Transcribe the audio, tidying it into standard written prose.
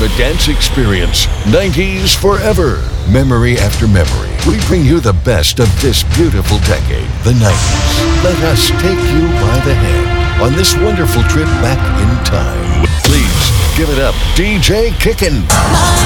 the dance experience. 90s forever. Memory after memory. We bring you the best of this beautiful decade, the 90s. Let us take you by the hand on this wonderful trip back in time. Please give it up, DJ Kickin'.